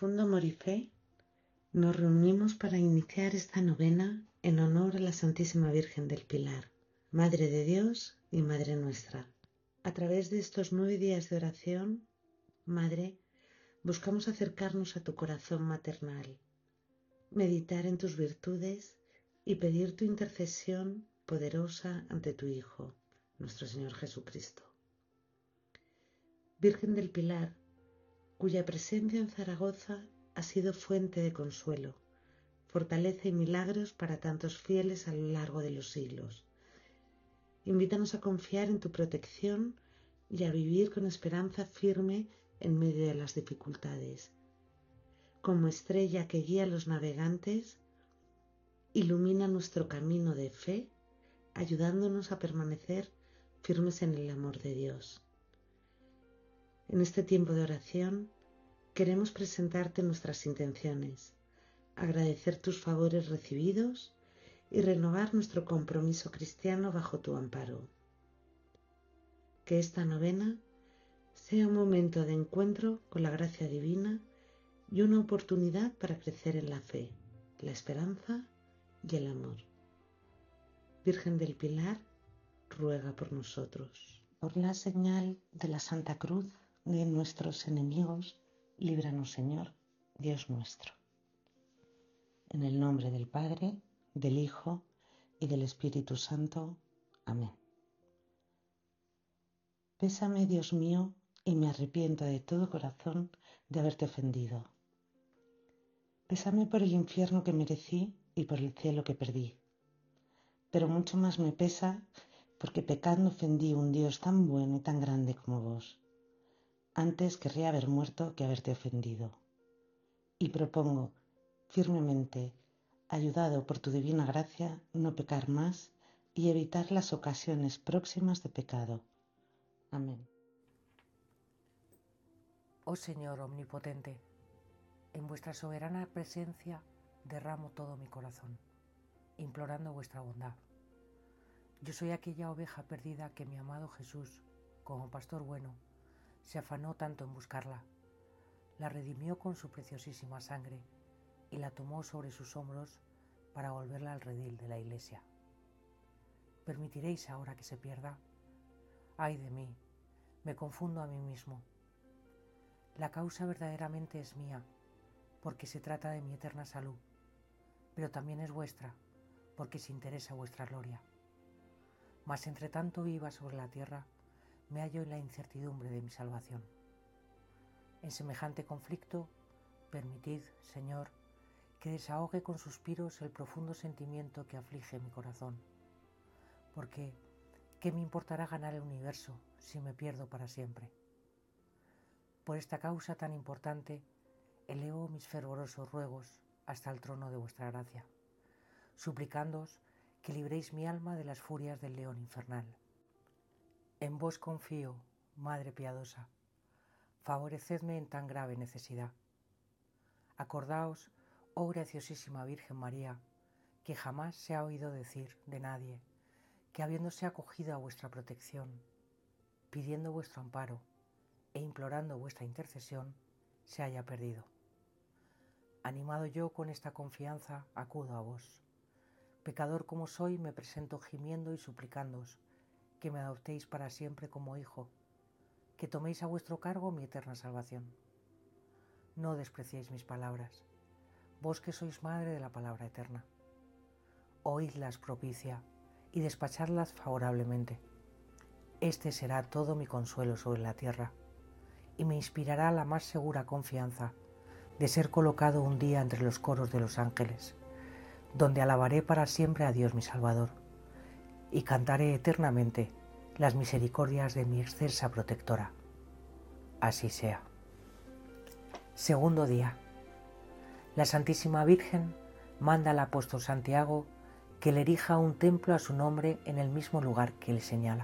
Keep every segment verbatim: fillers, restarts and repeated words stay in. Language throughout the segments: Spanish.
Profundo Amor y Fe, nos reunimos para iniciar esta novena en honor a la Santísima Virgen del Pilar, Madre de Dios y Madre nuestra. A través de estos nueve días de oración, Madre, buscamos acercarnos a tu corazón maternal, meditar en tus virtudes y pedir tu intercesión poderosa ante tu Hijo, nuestro Señor Jesucristo. Virgen del Pilar, cuya presencia en Zaragoza ha sido fuente de consuelo, fortaleza y milagros para tantos fieles a lo largo de los siglos. Invítanos a confiar en tu protección y a vivir con esperanza firme en medio de las dificultades. Como estrella que guía a los navegantes, ilumina nuestro camino de fe, ayudándonos a permanecer firmes en el amor de Dios. En este tiempo de oración, queremos presentarte nuestras intenciones, agradecer tus favores recibidos y renovar nuestro compromiso cristiano bajo tu amparo. Que esta novena sea un momento de encuentro con la gracia divina y una oportunidad para crecer en la fe, la esperanza y el amor. Virgen del Pilar, ruega por nosotros. Por la señal de la Santa Cruz de nuestros enemigos, líbranos, Señor, Dios nuestro. En el nombre del Padre, del Hijo y del Espíritu Santo. Amén. Pésame, Dios mío, y me arrepiento de todo corazón de haberte ofendido. Pésame por el infierno que merecí y por el cielo que perdí. Pero mucho más me pesa porque pecando ofendí un Dios tan bueno y tan grande como vos. Antes querría haber muerto que haberte ofendido. Y propongo firmemente, ayudado por tu divina gracia, no pecar más y evitar las ocasiones próximas de pecado. Amén. Oh Señor omnipotente, en vuestra soberana presencia derramo todo mi corazón, implorando vuestra bondad. Yo soy aquella oveja perdida que mi amado Jesús, como pastor bueno, se afanó tanto en buscarla, la redimió con su preciosísima sangre y la tomó sobre sus hombros para volverla al redil de la Iglesia. ¿Permitiréis ahora que se pierda? ¡Ay de mí! Me confundo a mí mismo. La causa verdaderamente es mía, porque se trata de mi eterna salud, pero también es vuestra, porque se interesa vuestra gloria. Mas entre tanto viva sobre la tierra, me hallo en la incertidumbre de mi salvación. En semejante conflicto, permitid, Señor, que desahogue con suspiros el profundo sentimiento que aflige mi corazón, porque ¿qué me importará ganar el universo si me pierdo para siempre? Por esta causa tan importante, elevo mis fervorosos ruegos hasta el trono de vuestra gracia, suplicándoos que libréis mi alma de las furias del león infernal. En vos confío, Madre piadosa, favorecedme en tan grave necesidad. Acordaos, oh graciosísima Virgen María, que jamás se ha oído decir de nadie que habiéndose acogido a vuestra protección, pidiendo vuestro amparo e implorando vuestra intercesión, se haya perdido. Animado yo con esta confianza, acudo a vos. Pecador como soy, me presento gimiendo y suplicándoos que me adoptéis para siempre como hijo, que toméis a vuestro cargo mi eterna salvación. No despreciéis mis palabras, vos que sois madre de la palabra eterna. Oídlas propicia y despachadlas favorablemente. Este será todo mi consuelo sobre la tierra y me inspirará la más segura confianza de ser colocado un día entre los coros de los ángeles, donde alabaré para siempre a Dios mi Salvador y cantaré eternamente las misericordias de mi excelsa protectora. Así sea. Segundo día. La Santísima Virgen manda al apóstol Santiago que le erija un templo a su nombre en el mismo lugar que le señala.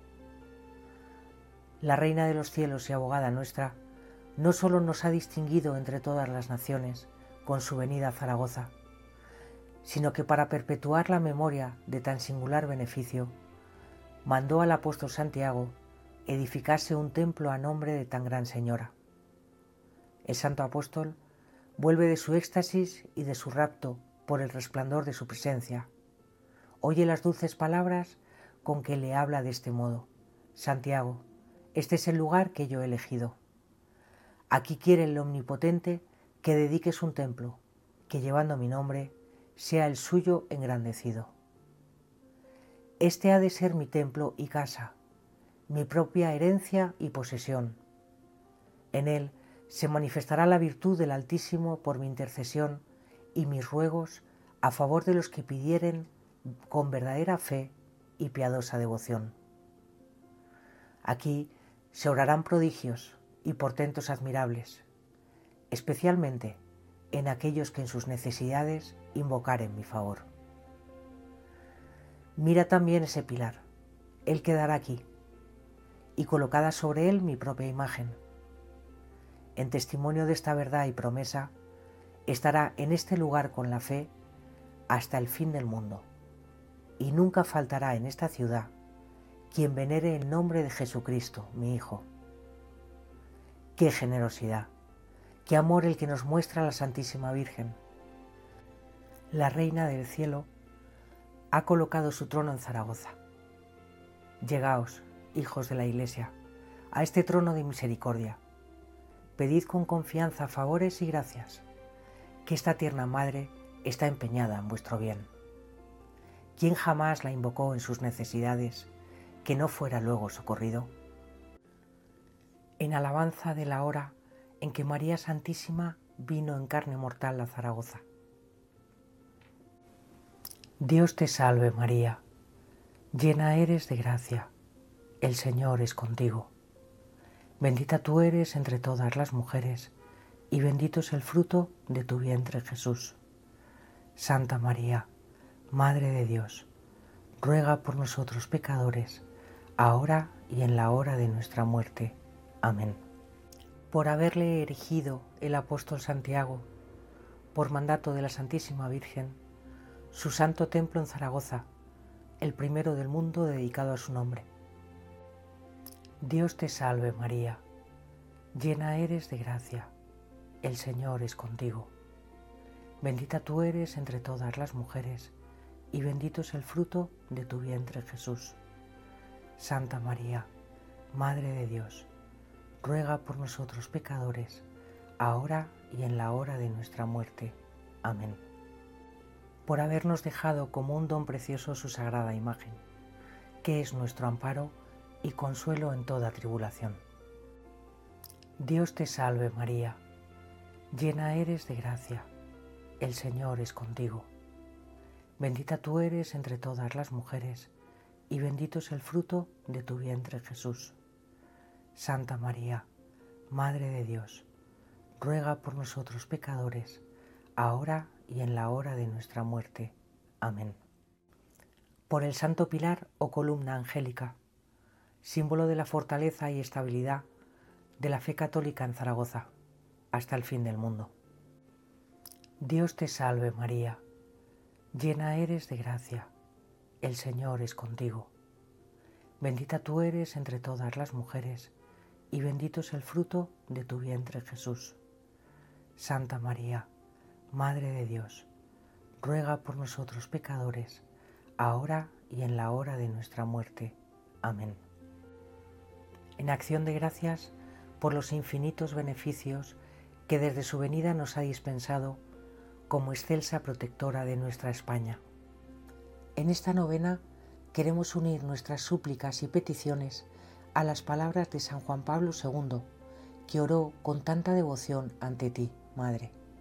La Reina de los cielos y abogada nuestra no solo nos ha distinguido entre todas las naciones con su venida a Zaragoza, sino que para perpetuar la memoria de tan singular beneficio, mandó al apóstol Santiago edificase un templo a nombre de tan gran señora. El santo apóstol Vuelve de su éxtasis y de su rapto por el resplandor de su presencia. Oye las dulces palabras con que le habla de este modo. Santiago, este es el lugar que yo he elegido. Aquí quiere el Omnipotente que dediques un templo, que llevando mi nombre sea el suyo engrandecido. Este ha de ser mi templo y casa, mi propia herencia y posesión. En él se manifestará la virtud del Altísimo por mi intercesión y mis ruegos a favor de los que pidieren con verdadera fe y piadosa devoción. Aquí se obrarán prodigios y portentos admirables, especialmente en aquellos que en sus necesidades invocaren mi favor. Mira también ese pilar, él quedará aquí, y colocada sobre él mi propia imagen. En testimonio de esta verdad y promesa, estará en este lugar con la fe hasta el fin del mundo, y nunca faltará en esta ciudad quien venere el nombre de Jesucristo, mi Hijo. ¡Qué generosidad! ¡Qué amor el que nos muestra la Santísima Virgen! La Reina del Cielo ha colocado su trono en Zaragoza. Llegaos, hijos de la Iglesia, a este trono de misericordia. Pedid con confianza favores y gracias, que esta tierna Madre está empeñada en vuestro bien. ¿Quién jamás la invocó en sus necesidades, que no fuera luego socorrido? En alabanza de la hora en que María Santísima vino en carne mortal a Zaragoza. Dios te salve María, llena eres de gracia, el Señor es contigo. Bendita tú eres entre todas las mujeres, y bendito es el fruto de tu vientre Jesús. Santa María, Madre de Dios, ruega por nosotros pecadores, ahora y en la hora de nuestra muerte. Amén. Por haberle erigido el apóstol Santiago, por mandato de la Santísima Virgen, su santo templo en Zaragoza, el primero del mundo dedicado a su nombre. Dios te salve María, llena eres de gracia, el Señor es contigo. Bendita tú eres entre todas las mujeres, y bendito es el fruto de tu vientre Jesús. Santa María, Madre de Dios, ruega por nosotros pecadores, ahora y en la hora de nuestra muerte. Amén. Por habernos dejado como un don precioso su sagrada imagen, que es nuestro amparo y consuelo en toda tribulación. Dios te salve María, llena eres de gracia, el Señor es contigo. Bendita tú eres entre todas las mujeres, y bendito es el fruto de tu vientre Jesús. Santa María, Madre de Dios, ruega por nosotros pecadores, ahora y en la hora de nuestra muerte. Amén. Por el Santo Pilar o columna angélica, símbolo de la fortaleza y estabilidad de la fe católica en Zaragoza, hasta el fin del mundo. Dios te salve María, llena eres de gracia, el Señor es contigo. Bendita tú eres entre todas las mujeres, y bendito es el fruto de tu vientre Jesús. Santa María, Madre de Dios, ruega por nosotros pecadores, ahora y en la hora de nuestra muerte. Amén. En acción de gracias por los infinitos beneficios que desde su venida nos ha dispensado como excelsa protectora de nuestra España. En esta novena queremos unir nuestras súplicas y peticiones a las palabras de San Juan Pablo segundo, que oró con tanta devoción ante ti, Madre.